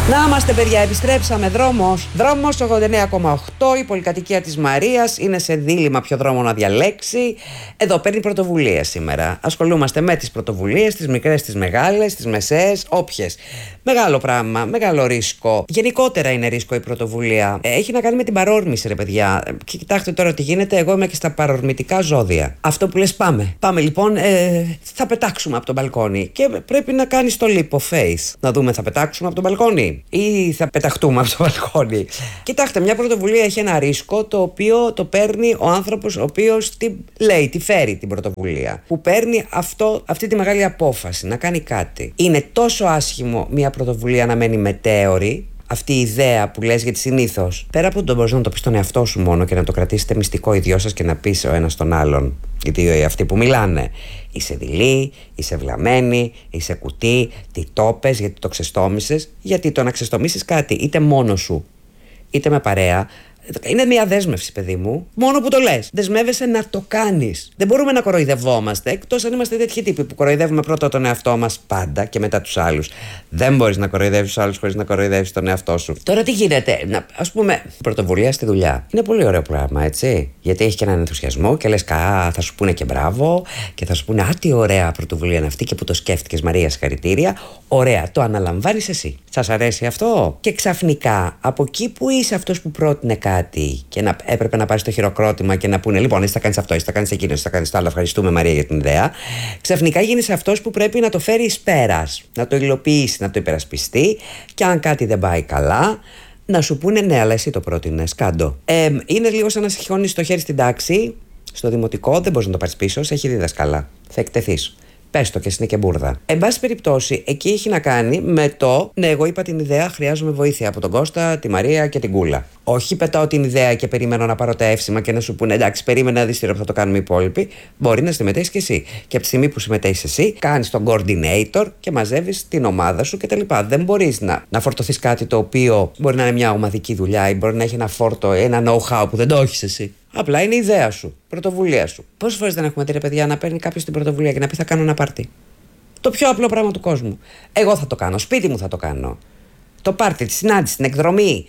Να είμαστε, παιδιά, επιστρέψαμε. Δρόμος 89,8. Η πολυκατοικία της Μαρίας είναι σε δίλημμα ποιο δρόμο να διαλέξει. Εδώ παίρνει πρωτοβουλίες σήμερα. Ασχολούμαστε με τις πρωτοβουλίες, τις μικρές, τις μεγάλες, τις μεσαίες, όποιες. Μεγάλο πράγμα, μεγάλο ρίσκο. Γενικότερα είναι ρίσκο η πρωτοβουλία. Έχει να κάνει με την παρόρμηση, ρε παιδιά. Κοιτάξτε τώρα τι γίνεται. Εγώ είμαι και στα παρορμητικά ζώδια. Αυτό που λες, πάμε. Πάμε λοιπόν, θα πετάξουμε από τον μπαλκόνι. Και πρέπει να κάνεις το leap of faith. Να δούμε, θα πετάξουμε από τον μπαλκόνι ή θα πεταχτούμε από το μπαλκόνι. Κοιτάξτε, μια πρωτοβουλία έχει ένα ρίσκο το οποίο το παίρνει ο άνθρωπος ο οποίος τη φέρει την πρωτοβουλία. Που παίρνει αυτή τη μεγάλη απόφαση να κάνει κάτι. Είναι τόσο άσχημο μια πρωτοβουλία να μένει μετέωρη. Αυτή η ιδέα που λες, γιατί συνήθως πέρα από τον μπορείς να το πεις στον εαυτό σου μόνο και να το κρατήσετε μυστικό οι δυο σας και να πεις ο ένας τον άλλον, οι δύο αυτοί που μιλάνε, είσαι δειλή, είσαι βλαμμένη, είσαι κουτί, τι το πες, γιατί το ξεστόμησες. Γιατί το να ξεστομίσεις κάτι είτε μόνος σου είτε με παρέα είναι μια δέσμευση, παιδί μου. Μόνο που το λες. Δεσμεύεσαι να το κάνεις. Δεν μπορούμε να κοροϊδευόμαστε, εκτός αν είμαστε τέτοιοι τύποι που κοροϊδεύουμε πρώτα τον εαυτό μας πάντα και μετά τους άλλους. Δεν μπορείς να κοροϊδεύεις τους άλλους χωρίς να κοροϊδεύεις τον εαυτό σου. Τώρα τι γίνεται, ας πούμε, πρωτοβουλία στη δουλειά. Είναι πολύ ωραίο πράγμα, έτσι. Γιατί έχει και έναν ενθουσιασμό και λες, θα σου πούνε και μπράβο και θα σου πούνε, τι ωραία πρωτοβουλία είναι αυτή και που το σκέφτηκες, Μαρία, συγχαρητήρια. Ωραία, το αναλαμβάνεις εσύ. Σας αρέσει αυτό? Και ξαφνικά από εκεί που είσαι αυτός που πρότεινε κάτι και έπρεπε να πάρεις το χειροκρότημα και να πούνε, λοιπόν, εσύ θα κάνεις αυτό, εσύ θα κάνεις εκείνο, εσύ θα κάνεις το άλλο, ευχαριστούμε, Μαρία, για την ιδέα. Ξαφνικά γίνεις αυτός που πρέπει να το φέρει εις πέρας, να το υλοποιήσει, να το υπερασπιστεί, και αν κάτι δεν πάει καλά, να σου πούνε, ναι, αλλά εσύ το πρότεινες, κάντο. Είναι λίγο σαν να σηκώνεις το χέρι στην τάξη, στο δημοτικό, δεν μπορείς να το πάρεις πίσω, σε έχει διδασκαλά. Θα εκτεθείς. Πες το και είναι και μπουρδα. Εν πάση περιπτώσει, εκεί έχει να κάνει με το, ναι, εγώ είπα την ιδέα, χρειάζομαι βοήθεια από τον Κώστα, τη Μαρία και την Κούλα. Όχι πετάω την ιδέα και περιμένω να πάρω τα εύσημα και να σου πούνε, εντάξει, περίμενα να δεις τι θα το κάνουμε οι υπόλοιποι. Μπορεί να συμμετέχεις και εσύ. Και από τη στιγμή που συμμετέχεις εσύ, κάνεις τον coordinator και μαζεύεις την ομάδα σου κτλ. Δεν μπορείς να φορτωθείς κάτι το οποίο μπορεί να είναι μια ομαδική δουλειά ή μπορεί να έχει ένα φόρτο, ένα know-how που δεν το έχεις εσύ. Απλά είναι η ιδέα σου, πρωτοβουλία σου. Πόσες φορές δεν έχουμε δει, ρε παιδιά, να παίρνει κάποιος την πρωτοβουλία και να πει, θα κάνω ένα πάρτι? Το πιο απλό πράγμα του κόσμου. Εγώ θα το κάνω, σπίτι μου θα το κάνω. Το πάρτι, τη συνάντηση, την εκδρομή,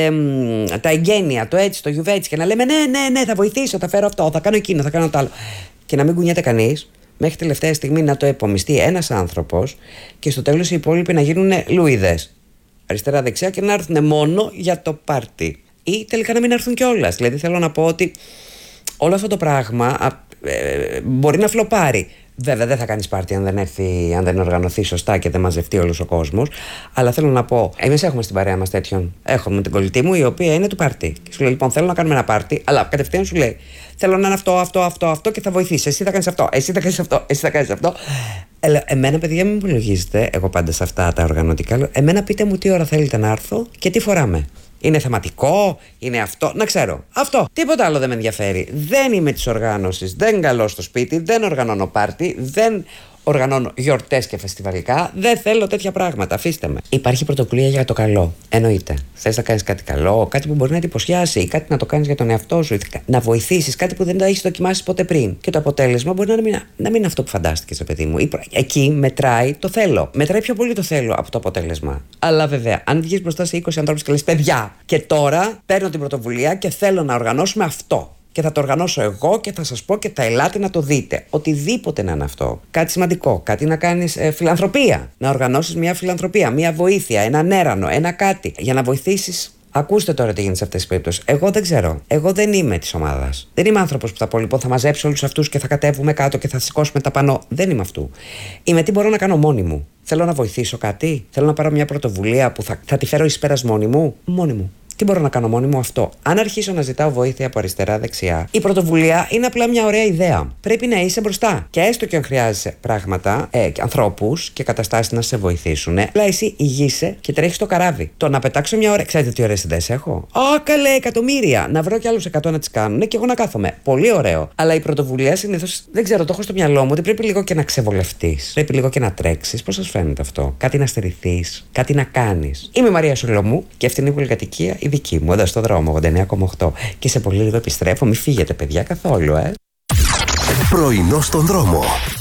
τα εγγένεια, το έτσι, το γιουβέτσι, και να λέμε ναι, θα βοηθήσω, θα φέρω αυτό, θα κάνω εκείνο, θα κάνω το άλλο. Και να μην κουνιέται κανείς, μέχρι τελευταία στιγμή να το επομιστεί ένας άνθρωπος και στο τέλος οι υπόλοιποι να γίνουν λουίδες. Αριστερά-δεξιά και να έρθουν μόνο για το πάρτι. Ή τελικά να μην έρθουν κιόλας. Δηλαδή θέλω να πω ότι όλο αυτό το πράγμα μπορεί να φλοπάρει. Βέβαια δεν θα κάνεις πάρτι αν δεν οργανωθεί σωστά και δεν μαζευτεί όλος ο κόσμος. Αλλά θέλω να πω, εμείς έχουμε στην παρέα μας τέτοιον. Έχουμε την κολλητή μου η οποία είναι του πάρτι. Και σου λέει, λοιπόν, θέλω να κάνουμε ένα πάρτι, αλλά κατευθείαν σου λέει, θέλω να είναι αυτό και θα βοηθήσει. Εσύ θα κάνεις αυτό, εσύ θα κάνεις αυτό. Εμένα, παιδιά, μην μου λογίζετε, εγώ πάντα σε αυτά τα οργανωτικά, εμένα πείτε μου τι ώρα θέλετε να έρθω και τι φοράμε. Είναι θεματικό, είναι αυτό, να ξέρω. Αυτό. Τίποτα άλλο δεν με ενδιαφέρει. Δεν είμαι της οργάνωσης, δεν καλώ στο σπίτι, δεν οργανώνω πάρτι, δεν οργανώνω γιορτές και φεστιβαλικά. Δεν θέλω τέτοια πράγματα. Αφήστε με. Υπάρχει πρωτοβουλία για το καλό. Εννοείται. Θες να κάνεις κάτι καλό, κάτι που μπορεί να εντυπωσιάσει, ή κάτι να το κάνεις για τον εαυτό σου, να βοηθήσεις κάτι που δεν το έχεις δοκιμάσει ποτέ πριν. Και το αποτέλεσμα μπορεί να μην είναι αυτό που φαντάστηκες, παιδί μου. Εκεί μετράει το θέλω. Μετράει πιο πολύ το θέλω από το αποτέλεσμα. Αλλά βέβαια, αν βγεις μπροστά σε 20 ανθρώπους και λες, παιδιά, και τώρα παίρνω την πρωτοβουλία και θέλω να οργανώσουμε αυτό. Και θα το οργανώσω εγώ και θα σας πω και θα ελάτε να το δείτε. Οτιδήποτε να είναι αυτό. Κάτι σημαντικό. Κάτι να κάνεις φιλανθρωπία. Να οργανώσεις μια φιλανθρωπία, μια βοήθεια, έναν έρανο, ένα κάτι. Για να βοηθήσεις. Ακούστε τώρα τι γίνεται σε αυτές τις περιπτώσεις. Εγώ δεν ξέρω. Εγώ δεν είμαι της ομάδας. Δεν είμαι άνθρωπος που θα πω, λοιπόν, θα μαζέψω όλους αυτούς και θα κατέβουμε κάτω και θα σηκώσουμε τα πανό. Δεν είμαι αυτού. Είμαι τι μπορώ να κάνω μόνη μου. Θέλω να βοηθήσω κάτι. Θέλω να πάρω μια πρωτοβουλία που θα τη φέρω εις πέρας μόνη μου. Μόνη μου. Τι μπορώ να κάνω μόνη μου? Αυτό. Αν αρχίσω να ζητάω βοήθεια από αριστερά-δεξιά, η πρωτοβουλία είναι απλά μια ωραία ιδέα. Πρέπει να είσαι μπροστά. Και έστω και αν χρειάζεσαι πράγματα, ανθρώπους και καταστάσεις να σε βοηθήσουν, απλά εσύ ηγείσαι και τρέχεις το καράβι. Το να πετάξω μια ώρα. Ξέρετε τι ωραίες ιδέες έχω? Καλέ, εκατομμύρια! Να βρω κι άλλους 100 να τις κάνουν και εγώ να κάθομαι. Πολύ ωραίο. Αλλά η πρωτοβουλία συνήθως, δεν ξέρω, το έχω στο μυαλό μου ότι πρέπει λίγο και να ξεβολευτείς. Πρέπει λίγο και να τρέξεις. Πώς σας φαίνεται αυτό? Κάτι να στερηθείς, κάτι να κάνεις. Είμαι η Μαρία Σολομού και αυτή είναι η πολυκατοικία η δική μου, εδώ στο δρόμο 89,8. Και σε πολύ λίγο επιστρέφω, μην φύγετε, παιδιά, καθόλου, Πρωινό στον δρόμο.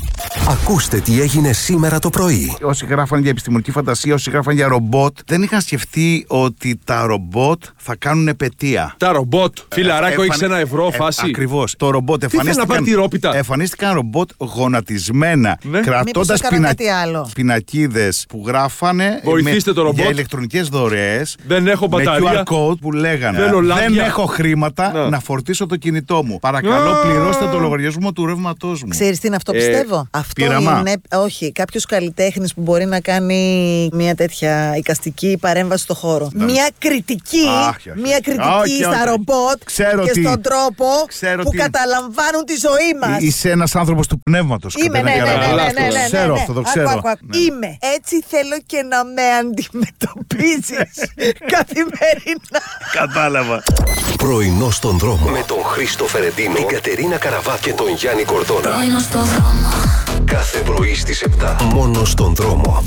Ακούστε τι έγινε σήμερα το πρωί. Όσοι γράφαν για επιστημονική φαντασία, όσοι γράφαν για ρομπότ, δεν είχαν σκεφτεί ότι τα ρομπότ θα κάνουν επετεία. Τα ρομπότ. Φιλαράκο, έχεις €1 φάση. Ακριβώς. Το ρομπότ εμφανίστηκαν ρομπότ γονατισμένα, κρατώντας πινακίδες που γράφανε για ηλεκτρονικές δωρεές. Δεν έχω μπαταρία. Με QR code που λέγανε δεν έχω χρήματα να φορτίσω το κινητό μου. Παρακαλώ, πληρώστε το λογαριασμό του ρεύματός μου. Ξέρεις τι είναι αυτό, πιστεύω? Αυτό είναι, όχι, κάποιος καλλιτέχνης που μπορεί να κάνει μια τέτοια εικαστική παρέμβαση στο χώρο. Μια κριτική, στα ρομπότ και στον τρόπο που καταλαμβάνουν τη ζωή μας. Είσαι ένας άνθρωπος του πνεύματος. Είμαι, ναι. Ξέρω αυτό, το ξέρω. Είμαι. Έτσι θέλω και να με αντιμετωπίζεις καθημερινά. Κατάλαβα. Πρωινό στον δρόμο με τον Χρήστο Φερεντίνο, την Κατερίνα Καραβά και τον Γιάννη Κορδόνα. Πρωινό στον δρόμο. Κάθε πρωί στις 7. Μόνο στον δρόμο.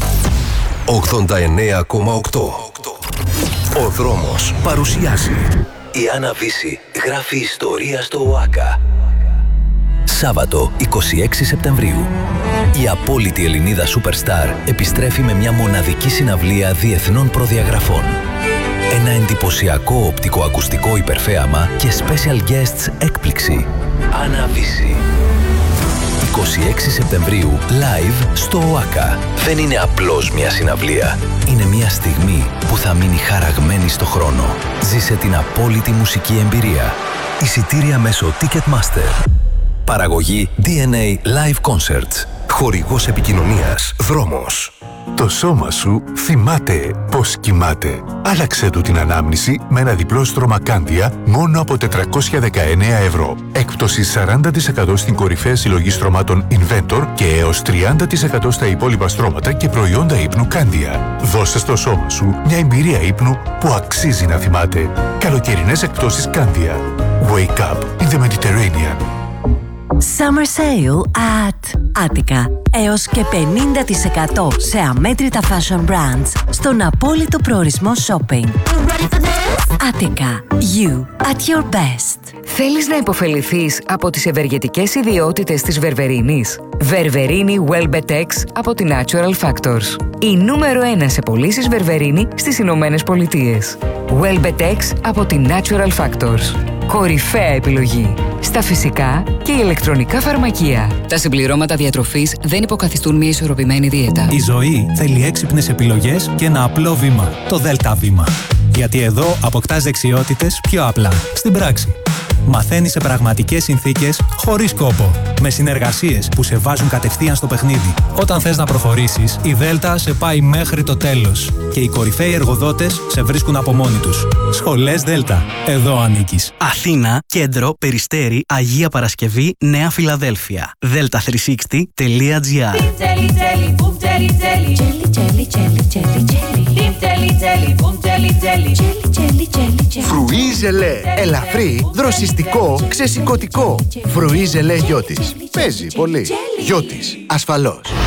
89,8. Ο δρόμος παρουσιάζει. Η Άννα Βύση γράφει ιστορία στο ΟΑΚΑ. Σάββατο 26 Σεπτεμβρίου. Η απόλυτη Ελληνίδα Superstar επιστρέφει με μια μοναδική συναυλία διεθνών προδιαγραφών. Ένα εντυπωσιακό οπτικοακουστικό υπερθέαμα και special guests έκπληξη. Άννα Βύση. 26 Σεπτεμβρίου, live στο ΟΑΚΑ. Δεν είναι απλώς μια συναυλία. Είναι μια στιγμή που θα μείνει χαραγμένη στο χρόνο. Ζήσε την απόλυτη μουσική εμπειρία. Εισιτήρια μέσω Ticketmaster. Παραγωγή DNA Live Concerts. Χορηγός επικοινωνίας Δρόμος. Το σώμα σου θυμάται πώς κοιμάται. Άλλαξε του την ανάμνηση με ένα διπλό στρώμα Κάνδια μόνο από 419 ευρώ. Έκπτωση 40% στην κορυφαία συλλογή στρωμάτων Inventor και έως 30% στα υπόλοιπα στρώματα και προϊόντα ύπνου Κάνδια. Δώσε στο σώμα σου μια εμπειρία ύπνου που αξίζει να θυμάται. Καλοκαιρινές εκπτώσεις Κάνδια. Wake up in the Mediterranean. Summer Sale at Attica. Έως και 50% σε αμέτρητα fashion brands στον απόλυτο προορισμό shopping. Attica. You at your best. Θέλεις να υποφεληθείς από τις ευεργετικές ιδιότητες της Βερβερίνης? Βερβερίνη Welbetex από τη Natural Factors. Η νούμερο 1 σε πωλήσεις Βερβερίνη στις Ηνωμένες Πολιτείες. Welbetex από τη Natural Factors. Κορυφαία επιλογή στα φυσικά και ηλεκτρονικά φαρμακεία. Τα συμπληρώματα διατροφής δεν υποκαθιστούν μια ισορροπημένη δίαιτα. Η ζωή θέλει έξυπνες επιλογές και ένα απλό βήμα. Το ΔΕΛΤΑ βήμα. Γιατί εδώ αποκτάς δεξιότητες πιο απλά, στην πράξη. Μαθαίνεις σε πραγματικές συνθήκες, χωρίς κόπο. Με συνεργασίες που σε βάζουν κατευθείαν στο παιχνίδι. Όταν θες να προχωρήσεις, η ΔΕΛΤΑ σε πάει μέχρι το τέλος. Και οι κορυφαίοι εργοδότες σε βρίσκουν από μόνοι τους. Σχολές ΔΕΛΤΑ. Εδώ ανήκεις. Αθήνα, Κέντρο, Περιστέρι, Αγία Παρασκευή, Νέα Φιλαδέλφια. delta360.gr. Φρουί ζελέ. Ελαφρύ, δροσιστικό, ξεσηκωτικό. Φρουί ζελέ Γιώτης. Παίζει πολύ. Γιώτης. Ασφαλώς.